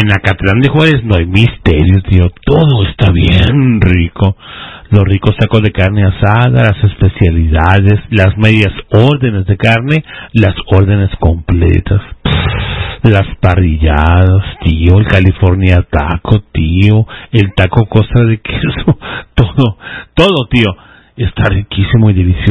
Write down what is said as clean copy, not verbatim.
En Acatlán de Juárez no hay misterio, tío. Todo está bien rico. Los ricos tacos de carne asada, las especialidades, las medias órdenes de carne, las órdenes completas. Las parrilladas, tío, el California Taco, tío, el taco Costa de Queso, todo, tío, está riquísimo y delicioso.